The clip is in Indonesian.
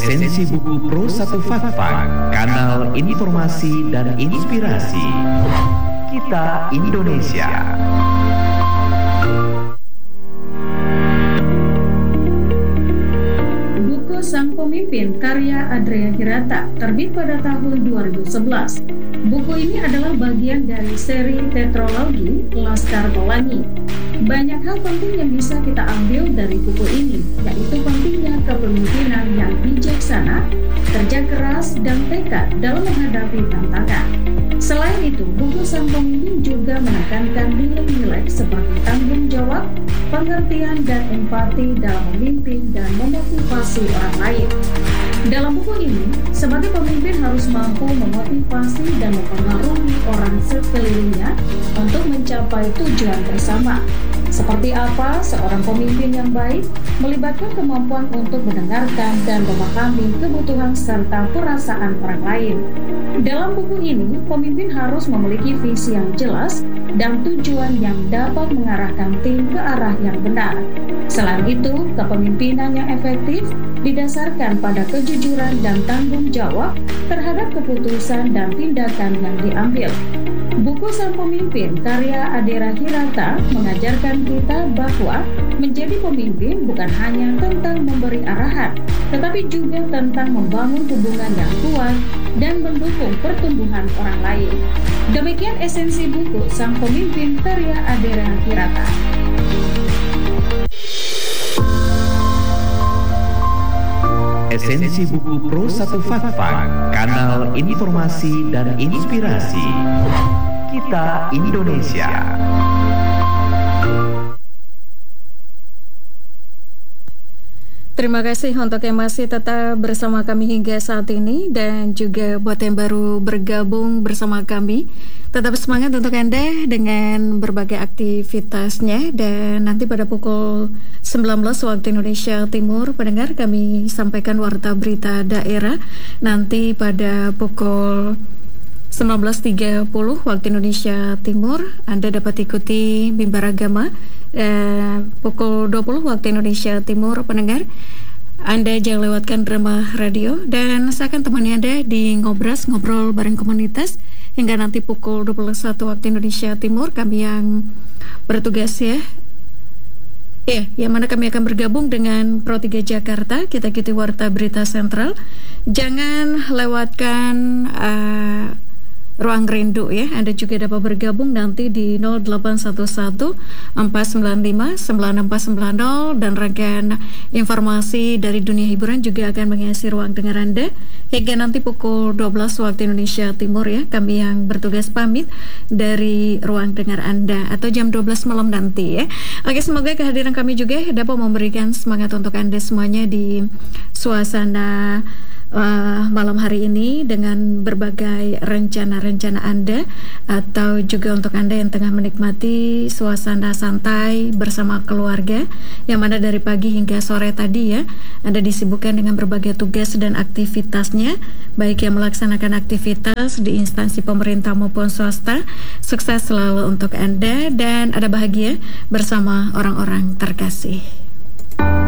Esensi buku Pro 1 Fakfak, kanal informasi dan inspirasi. Kita Indonesia. Buku Sang Pemimpin karya Andrea Hirata terbit pada tahun 2011. Buku ini adalah bagian dari seri tetralogi Laskar Pelangi. Banyak hal penting yang bisa kita ambil dari buku ini, yaitu pentingnya kepemimpinan yang bijaksana, kerja keras, dan tekad dalam menghadapi tantangan. Selain itu, buku Sang Pemimpin juga menekankan nilai-nilai seperti tanggung jawab, pengertian, dan empati dalam memimpin dan memotivasi orang lain. Dalam buku ini, sebagai pemimpin harus mampu memotivasi dan mempengaruhi orang sekelilingnya untuk mencapai tujuan bersama. Seperti apa seorang pemimpin yang baik melibatkan kemampuan untuk mendengarkan dan memahami kebutuhan serta perasaan orang lain. Dalam buku ini, pemimpin harus memiliki visi yang jelas dan tujuan yang dapat mengarahkan tim ke arah yang benar. Selain itu, kepemimpinan yang efektif didasarkan pada kejujuran dan tanggung jawab terhadap keputusan dan tindakan yang diambil. Buku Sang Pemimpin karya Andrea Hirata mengajarkan kita bahwa menjadi pemimpin bukan hanya tentang memberi arahan, tetapi juga tentang membangun hubungan yang kuat dan mendukung pertumbuhan orang lain. Demikian esensi buku Sang Pemimpin karya Andrea Hirata. Esensi buku Pro 1 Fakfak, kanal informasi dan inspirasi. Kita Indonesia. Terima kasih untuk yang masih tetap bersama kami hingga saat ini, dan juga buat yang baru bergabung bersama kami, tetap semangat untuk Anda dengan berbagai aktivitasnya. Dan nanti pada pukul 19 waktu Indonesia Timur, pendengar, kami sampaikan warta berita daerah. Nanti pada pukul 19.30 waktu Indonesia Timur, Anda dapat ikuti Mimbar Agama. Pukul 20 waktu Indonesia Timur, pendengar, Anda jangan lewatkan drama radio, dan saya akan temani Anda di Ngobras, ngobrol bareng komunitas, hingga nanti pukul 21 waktu Indonesia Timur. Kami yang bertugas yang mana kami akan bergabung dengan Pro 3 Jakarta. Kita ikuti warta berita sentral. Jangan lewatkan Ruang Rindu ya. Anda juga dapat bergabung nanti di 0811 495 9490, dan rangkaian informasi dari dunia hiburan juga akan mengisi ruang dengar Anda hingga nanti pukul 12 waktu Indonesia Timur ya. Kami yang bertugas pamit dari ruang dengar Anda, atau jam 12 malam nanti ya. Oke, semoga kehadiran kami juga dapat memberikan semangat untuk Anda semuanya di suasana malam hari ini, dengan berbagai rencana-rencana Anda, atau juga untuk Anda yang tengah menikmati suasana santai bersama keluarga, yang mana dari pagi hingga sore tadi ya Anda disibukkan dengan berbagai tugas dan aktivitasnya, baik yang melaksanakan aktivitas di instansi pemerintah maupun swasta. Sukses selalu untuk Anda, dan ada bahagia bersama orang-orang terkasih.